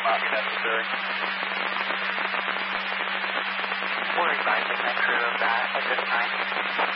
not be necessary. We're advising the crew of that at this time.